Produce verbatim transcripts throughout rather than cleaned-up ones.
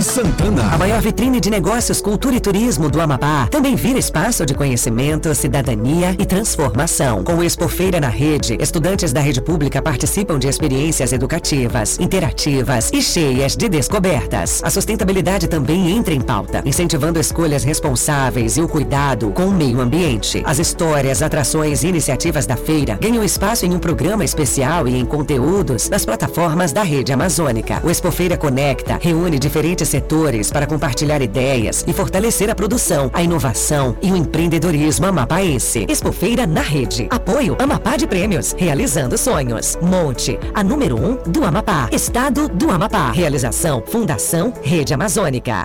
e Santana. A maior vitrine de negócios, cultura e turismo do Amapá também vira espaço de conhecimento, cidadania e transformação. Com o Expofeira na Rede, estudantes da rede pública participam de experiências educativas, interativas e cheias de descobertas. A sustentabilidade também entra em pauta, incentivando escolhas responsáveis e o cuidado com o meio ambiente. As histórias, atrações e iniciativas da feira ganham espaço em um programa especial e em conteúdos nas plataformas da Rede Amazônica. O Expofeira Conecta reúne diferentes setores para compartilhar ideias e fortalecer a produção, a inovação e o empreendedorismo amapaense. Expofeira na Rede. Apoio Amapá de Prêmios. Realizando sonhos. Monte, a número um do Amapá. Estado do Amapá. Realização Fundação Rede Amazônica.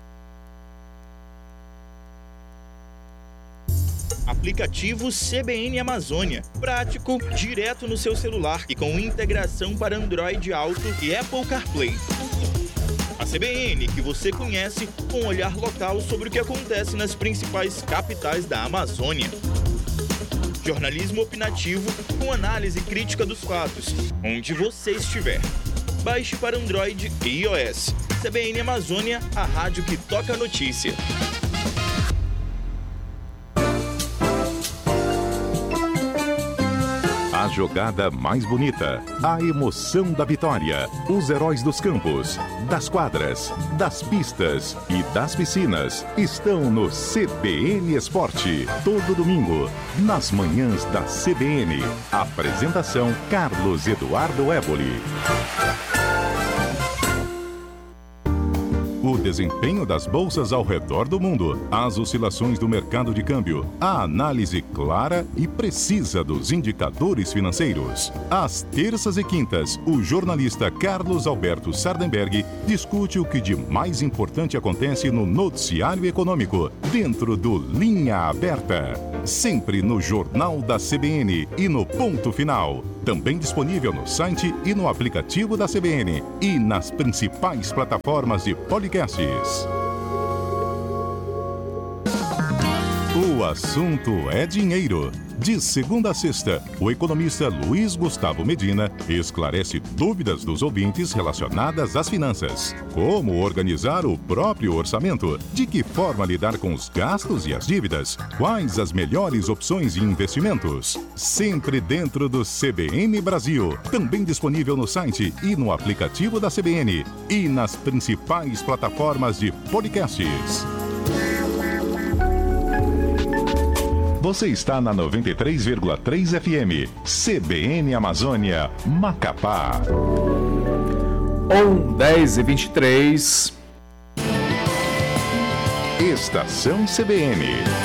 Aplicativo C B N Amazônia. Prático, direto no seu celular e com integração para Android Auto e Apple CarPlay. A C B N que você conhece com um olhar local sobre o que acontece nas principais capitais da Amazônia. Jornalismo opinativo com análise crítica dos fatos, onde você estiver. Baixe para Android e iOS. C B N Amazônia, a rádio que toca a notícia. A jogada mais bonita, a emoção da vitória, os heróis dos campos, das quadras, das pistas e das piscinas estão no C B N Esporte. Todo domingo, nas manhãs da C B N. Apresentação Carlos Eduardo Éboli. O desempenho das bolsas ao redor do mundo, as oscilações do mercado de câmbio, a análise clara e precisa dos indicadores financeiros. Às terças e quintas, o jornalista Carlos Alberto Sardenberg discute o que de mais importante acontece no noticiário econômico, dentro do Linha Aberta. Sempre no Jornal da C B N e no Ponto Final. Também disponível no site e no aplicativo da C B N e nas principais plataformas de podcasts. O assunto é dinheiro. De segunda a sexta, o economista Luiz Gustavo Medina esclarece dúvidas dos ouvintes relacionadas às finanças. Como organizar o próprio orçamento? De que forma lidar com os gastos e as dívidas? Quais as melhores opções de investimentos? Sempre dentro do C B N Brasil. Também disponível no site e no aplicativo da C B N. E nas principais plataformas de podcasts. Você está na noventa e três vírgula três F M, C B N Amazônia, Macapá. um, dez e vinte e três. Estação C B N.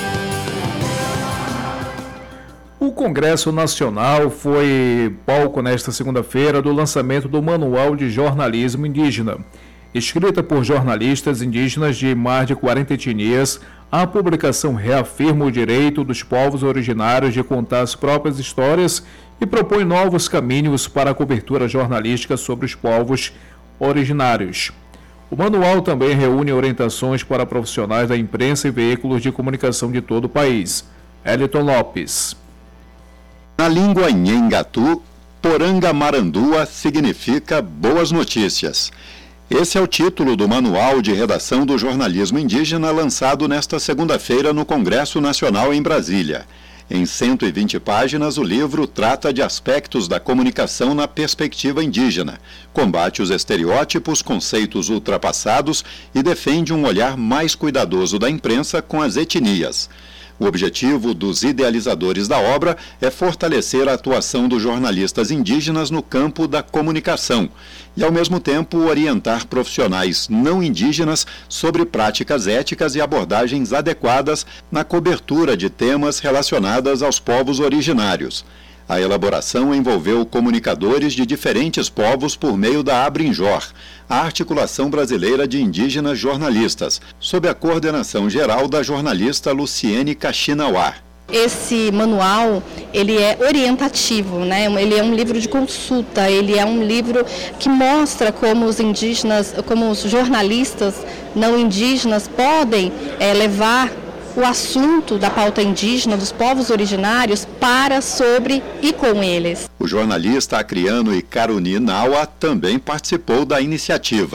O Congresso Nacional foi palco nesta segunda-feira do lançamento do Manual de Jornalismo Indígena. Escrita por jornalistas indígenas de mais de quarenta etnias, a publicação reafirma o direito dos povos originários de contar as próprias histórias e propõe novos caminhos para a cobertura jornalística sobre os povos originários. O manual também reúne orientações para profissionais da imprensa e veículos de comunicação de todo o país. Eliton Lopes. Na língua Nhengatu, Porangamarandua significa boas notícias. Esse é o título do Manual de Redação do Jornalismo Indígena lançado nesta segunda-feira no Congresso Nacional em Brasília. Em cento e vinte páginas, o livro trata de aspectos da comunicação na perspectiva indígena, combate os estereótipos, conceitos ultrapassados e defende um olhar mais cuidadoso da imprensa com as etnias. O objetivo dos idealizadores da obra é fortalecer a atuação dos jornalistas indígenas no campo da comunicação e, ao mesmo tempo, orientar profissionais não indígenas sobre práticas éticas e abordagens adequadas na cobertura de temas relacionados aos povos originários. A elaboração envolveu comunicadores de diferentes povos por meio da Abrinjor, a Articulação Brasileira de Indígenas Jornalistas, sob a coordenação geral da jornalista Luciene Kaxinawá. Esse manual, ele é orientativo, né? Ele é um livro de consulta, ele é um livro que mostra como os indígenas, como os jornalistas não indígenas podem é, levar o assunto da pauta indígena, dos povos originários, para, sobre e com eles. O jornalista acriano Icaruni Naua também participou da iniciativa.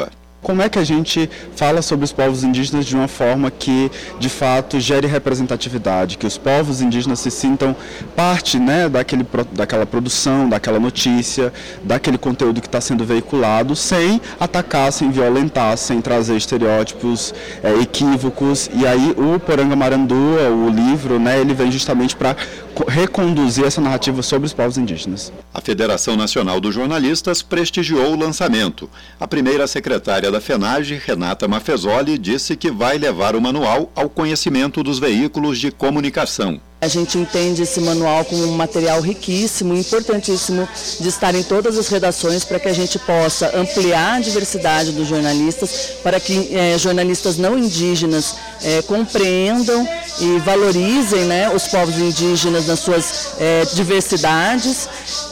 como é que a gente fala sobre os povos indígenas de uma forma que, de fato, gere representatividade, que os povos indígenas se sintam parte, né, daquele, daquela produção, daquela notícia, daquele conteúdo que está sendo veiculado, sem atacar, sem violentar, sem trazer estereótipos é, equívocos. E aí o Poranga Marandua, o livro, né, ele vem justamente para reconduzir essa narrativa sobre os povos indígenas. A Federação Nacional dos Jornalistas prestigiou o lançamento. A primeira secretária da FENAGE, Renata Mafezoli, disse que vai levar o manual ao conhecimento dos veículos de comunicação. A gente entende esse manual como um material riquíssimo, importantíssimo de estar em todas as redações para que a gente possa ampliar a diversidade dos jornalistas, para que eh, jornalistas não indígenas eh, compreendam e valorizem, né, os povos indígenas nas suas eh, diversidades.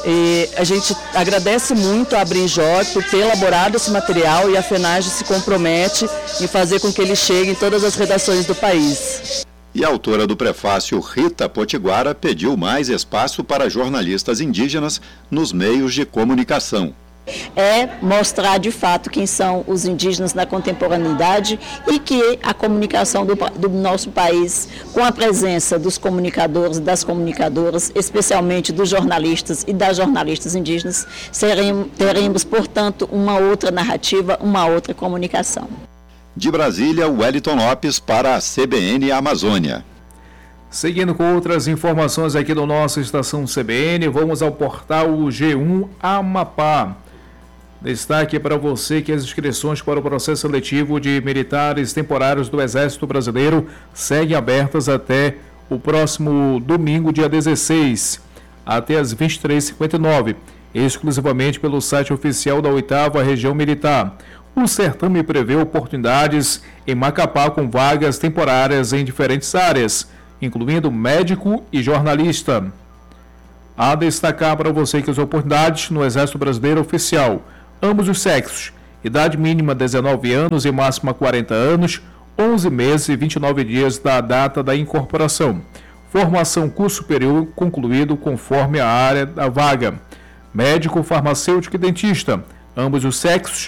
E a gente agradece muito a Abrinjor por ter elaborado esse material e a FENAGE se compromete em fazer com que ele chegue em todas as redações do país. E a autora do prefácio, Rita Potiguara, pediu mais espaço para jornalistas indígenas nos meios de comunicação. É mostrar de fato quem são os indígenas na contemporaneidade e que a comunicação do, do nosso país, com a presença dos comunicadores e das comunicadoras, especialmente dos jornalistas e das jornalistas indígenas, seremos, teremos, portanto, uma outra narrativa, uma outra comunicação. De Brasília, Wellington Lopes para a C B N Amazônia. Seguindo com outras informações aqui do nosso Estação C B N, vamos ao portal G um Amapá. Destaque para você que as inscrições para o processo seletivo de militares temporários do Exército Brasileiro seguem abertas até o próximo domingo, dia dezesseis, até as vinte e três e cinquenta e nove, exclusivamente pelo site oficial da oitava Região Militar. O certame prevê oportunidades em Macapá com vagas temporárias em diferentes áreas, incluindo médico e jornalista. A destacar para você que as oportunidades no Exército Brasileiro Oficial, ambos os sexos, idade mínima dezenove anos e máxima quarenta anos, onze meses e vinte e nove dias da data da incorporação. Formação curso superior concluído conforme a área da vaga. Médico, farmacêutico e dentista, ambos os sexos,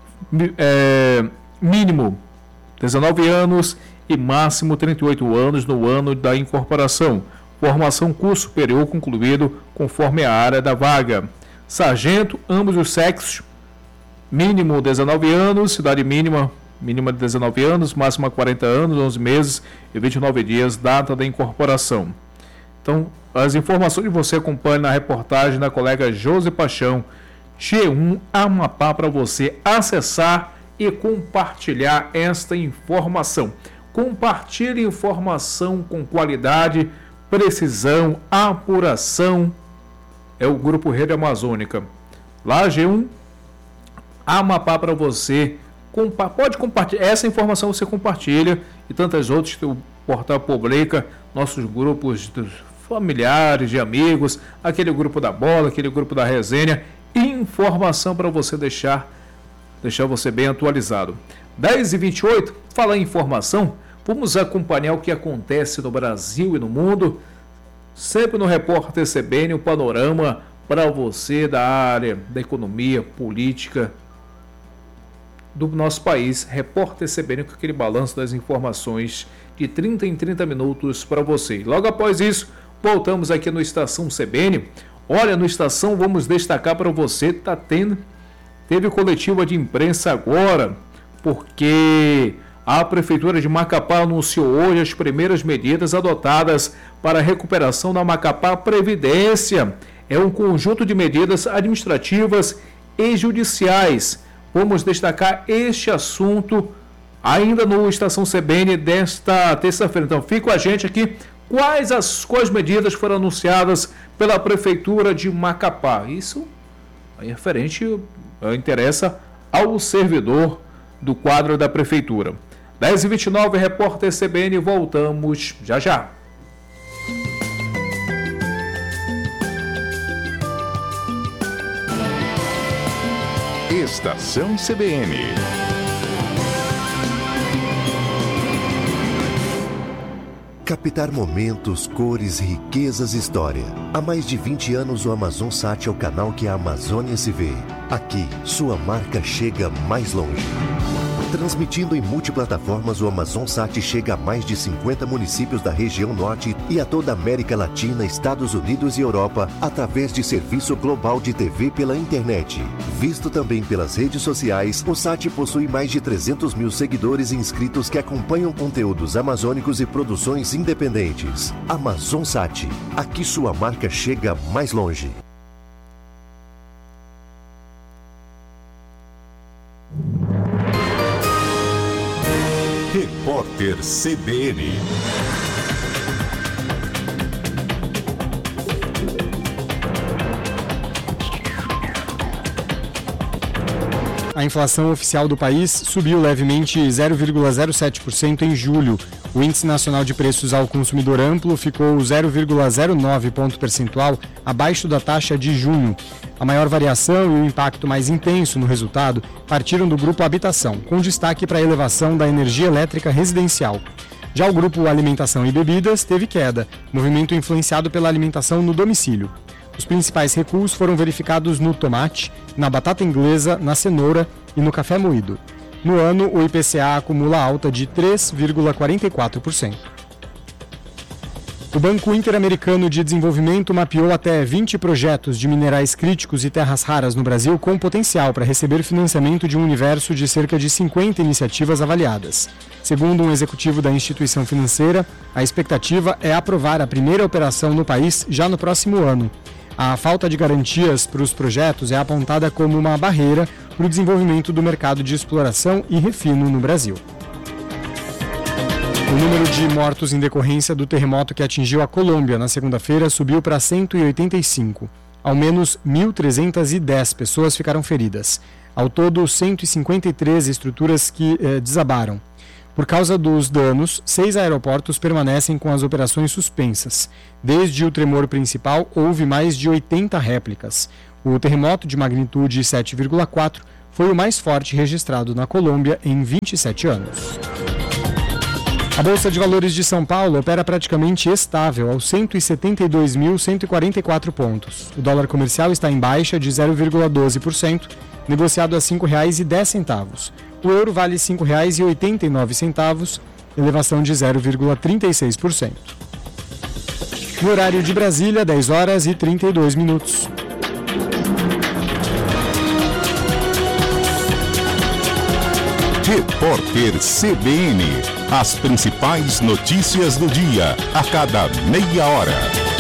É, mínimo dezenove anos e máximo trinta e oito anos no ano da incorporação. Formação curso superior concluído conforme a área da vaga. Sargento, ambos os sexos, mínimo dezenove anos, idade mínima, mínima de dezenove anos, máxima quarenta anos, onze meses e vinte e nove dias, data da incorporação. Então, as informações você acompanha na reportagem da colega Josi Paixão. G um Amapá para você acessar e compartilhar esta informação. Compartilhe informação com qualidade, precisão, apuração. É o Grupo Rede Amazônica. Lá, G um Amapá para você. Compa- pode compartilhar. Essa informação você compartilha e tantas outras que o portal publica, nossos grupos dos familiares, de amigos, aquele grupo da bola, aquele grupo da resenha. Informação para você deixar, deixar você bem atualizado. dez e vinte e oito, falar em informação, vamos acompanhar o que acontece no Brasil e no mundo, sempre no Repórter C B N, o panorama para você da área da economia, política do nosso país. Repórter C B N com aquele balanço das informações de trinta em trinta minutos para você. Logo após isso, voltamos aqui no Estação C B N. Olha, no Estação vamos destacar para você, tá tendo, teve coletiva de imprensa agora, porque a Prefeitura de Macapá anunciou hoje as primeiras medidas adotadas para a recuperação da Macapá Previdência. É um conjunto de medidas administrativas e judiciais. Vamos destacar este assunto ainda no Estação C B N desta terça-feira. Então, fica com a gente aqui. Quais as quais medidas foram anunciadas pela Prefeitura de Macapá? Isso é referente, interessa ao servidor do quadro da Prefeitura. dez e vinte e nove, Repórter C B N, voltamos já já. Estação C B N. Captar momentos, cores, riquezas e história. Há mais de vinte anos o AmazonSat é o canal que a Amazônia se vê. Aqui, sua marca chega mais longe. Transmitindo em multiplataformas, o AmazonSat chega a mais de cinquenta municípios da região norte e a toda a América Latina, Estados Unidos e Europa, através de serviço global de T V pela internet. Visto também pelas redes sociais, o Sat possui mais de trezentos mil seguidores e inscritos que acompanham conteúdos amazônicos e produções independentes. AmazonSat, aqui sua marca chega mais longe. Repórter C B N. A inflação oficial do país subiu levemente zero vírgula zero sete por cento em julho. O Índice Nacional de Preços ao Consumidor Amplo ficou zero vírgula zero nove ponto percentual abaixo da taxa de junho. A maior variação e o impacto mais intenso no resultado partiram do grupo Habitação, com destaque para a elevação da energia elétrica residencial. Já o grupo Alimentação e Bebidas teve queda, movimento influenciado pela alimentação no domicílio. Os principais recuos foram verificados no tomate, na batata inglesa, na cenoura e no café moído. No ano, o I P C A acumula alta de três vírgula quarenta e quatro por cento. O Banco Interamericano de Desenvolvimento mapeou até vinte projetos de minerais críticos e terras raras no Brasil com potencial para receber financiamento de um universo de cerca de cinquenta iniciativas avaliadas. Segundo um executivo da instituição financeira, a expectativa é aprovar a primeira operação no país já no próximo ano. A falta de garantias para os projetos é apontada como uma barreira para o desenvolvimento do mercado de exploração e refino no Brasil. O número de mortos em decorrência do terremoto que atingiu a Colômbia na segunda-feira subiu para cento e oitenta e cinco. Ao menos mil trezentas e dez pessoas ficaram feridas. Ao todo, cento e cinquenta e três estruturas que eh, desabaram. Por causa dos danos, seis aeroportos permanecem com as operações suspensas. Desde o tremor principal, houve mais de oitenta réplicas. O terremoto de magnitude sete vírgula quatro foi o mais forte registrado na Colômbia em vinte e sete anos. A Bolsa de Valores de São Paulo opera praticamente estável aos cento e setenta e dois mil cento e quarenta e quatro pontos. O dólar comercial está em baixa de zero vírgula doze por cento, negociado a cinco reais e dez centavos. O euro vale cinco reais e oitenta e nove centavos, elevação de zero vírgula trinta e seis por cento. No horário de Brasília, dez horas e trinta e dois minutos. Repórter C B N. As principais notícias do dia, a cada meia hora.